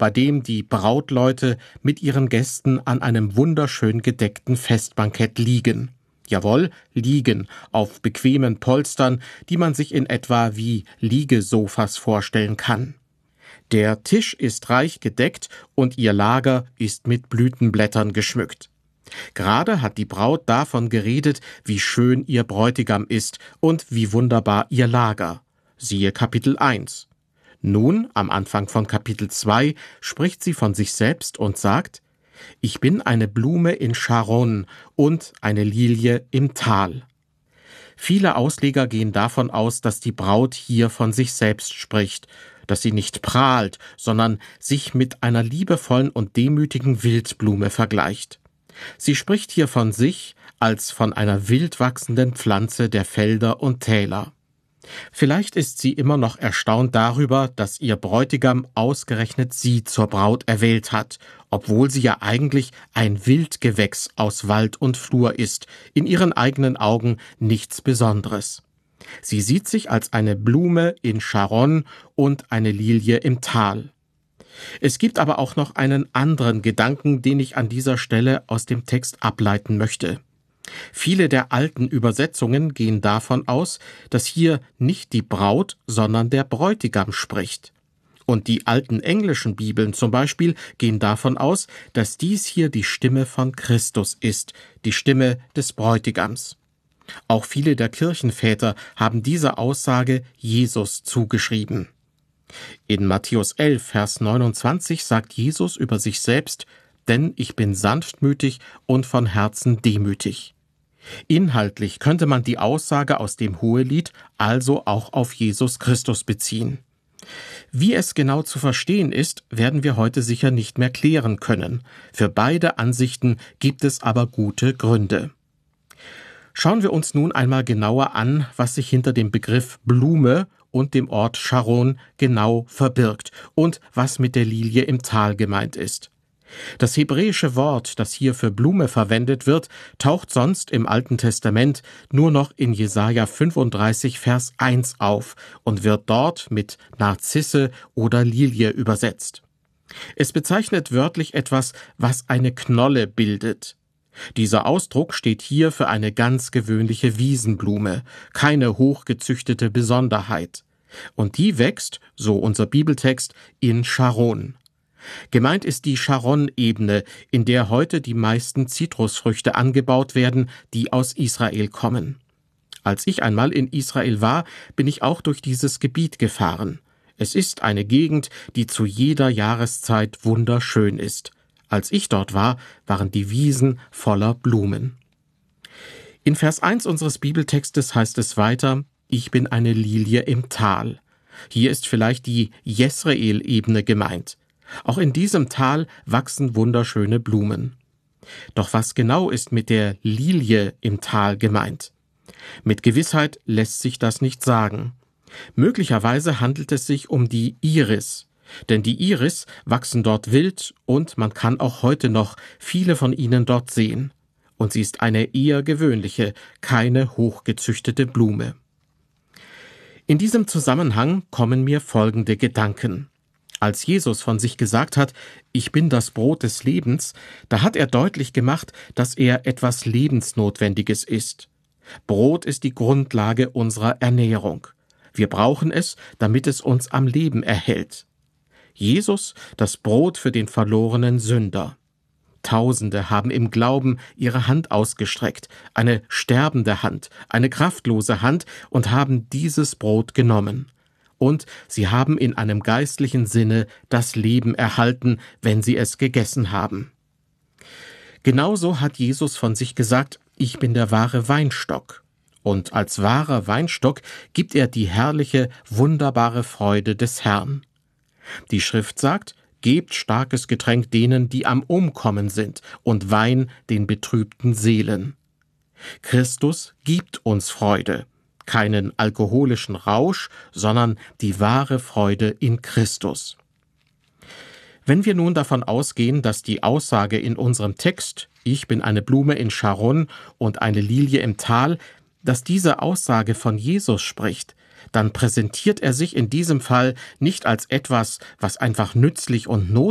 bei dem die Brautleute mit ihren Gästen an einem wunderschön gedeckten Festbankett liegen. Jawohl, liegen, auf bequemen Polstern, die man sich in etwa wie Liegesofas vorstellen kann. Der Tisch ist reich gedeckt und ihr Lager ist mit Blütenblättern geschmückt. Gerade hat die Braut davon geredet, wie schön ihr Bräutigam ist und wie wunderbar ihr Lager. Siehe Kapitel 1. Nun, am Anfang von Kapitel 2, spricht sie von sich selbst und sagt: Ich bin eine Blume in Scharon und eine Lilie im Tal. Viele Ausleger gehen davon aus, dass die Braut hier von sich selbst spricht, dass sie nicht prahlt, sondern sich mit einer liebevollen und demütigen Wildblume vergleicht. Sie spricht hier von sich als von einer wild wachsenden Pflanze der Felder und Täler. Vielleicht ist sie immer noch erstaunt darüber, dass ihr Bräutigam ausgerechnet sie zur Braut erwählt hat, obwohl sie ja eigentlich ein Wildgewächs aus Wald und Flur ist, in ihren eigenen Augen nichts Besonderes. Sie sieht sich als eine Blume in Scharon und eine Lilie im Tal. Es gibt aber auch noch einen anderen Gedanken, den ich an dieser Stelle aus dem Text ableiten möchte. Viele der alten Übersetzungen gehen davon aus, dass hier nicht die Braut, sondern der Bräutigam spricht. Und die alten englischen Bibeln zum Beispiel gehen davon aus, dass dies hier die Stimme von Christus ist, die Stimme des Bräutigams. Auch viele der Kirchenväter haben dieser Aussage Jesus zugeschrieben. In Matthäus 11, Vers 29 sagt Jesus über sich selbst: Denn ich bin sanftmütig und von Herzen demütig. Inhaltlich könnte man die Aussage aus dem Hohelied also auch auf Jesus Christus beziehen. Wie es genau zu verstehen ist, werden wir heute sicher nicht mehr klären können. Für beide Ansichten gibt es aber gute Gründe. Schauen wir uns nun einmal genauer an, was sich hinter dem Begriff Blume und dem Ort Scharon genau verbirgt und was mit der Lilie im Tal gemeint ist. Das hebräische Wort, das hier für Blume verwendet wird, taucht sonst im Alten Testament nur noch in Jesaja 35, Vers 1 auf und wird dort mit Narzisse oder Lilie übersetzt. Es bezeichnet wörtlich etwas, was eine Knolle bildet. Dieser Ausdruck steht hier für eine ganz gewöhnliche Wiesenblume, keine hochgezüchtete Besonderheit. Und die wächst, so unser Bibeltext, in Scharon. Gemeint ist die Scharon-Ebene, in der heute die meisten Zitrusfrüchte angebaut werden, die aus Israel kommen. Als ich einmal in Israel war, bin ich auch durch dieses Gebiet gefahren. Es ist eine Gegend, die zu jeder Jahreszeit wunderschön ist. Als ich dort war, waren die Wiesen voller Blumen. In Vers 1 unseres Bibeltextes heißt es weiter: Ich bin eine Lilie im Tal. Hier ist vielleicht die Jesreel-Ebene gemeint. Auch in diesem Tal wachsen wunderschöne Blumen. Doch was genau ist mit der Lilie im Tal gemeint? Mit Gewissheit lässt sich das nicht sagen. Möglicherweise handelt es sich um die Iris, denn die Iris wachsen dort wild und man kann auch heute noch viele von ihnen dort sehen. Und sie ist eine eher gewöhnliche, keine hochgezüchtete Blume. In diesem Zusammenhang kommen mir folgende Gedanken. Als Jesus von sich gesagt hat: Ich bin das Brot des Lebens, da hat er deutlich gemacht, dass er etwas Lebensnotwendiges ist. Brot ist die Grundlage unserer Ernährung. Wir brauchen es, damit es uns am Leben erhält. Jesus, das Brot für den verlorenen Sünder. Tausende haben im Glauben ihre Hand ausgestreckt, eine sterbende Hand, eine kraftlose Hand, und haben dieses Brot genommen. Und sie haben in einem geistlichen Sinne das Leben erhalten, wenn sie es gegessen haben. Genauso hat Jesus von sich gesagt: Ich bin der wahre Weinstock. Und als wahrer Weinstock gibt er die herrliche, wunderbare Freude des Herrn. Die Schrift sagt: Gebt starkes Getränk denen, die am Umkommen sind, und Wein den betrübten Seelen. Christus gibt uns Freude. Keinen alkoholischen Rausch, sondern die wahre Freude in Christus. Wenn wir nun davon ausgehen, dass die Aussage in unserem Text: Ich bin eine Blume in Scharon und eine Lilie im Tal, dass diese Aussage von Jesus spricht, dann präsentiert er sich in diesem Fall nicht als etwas, was einfach nützlich und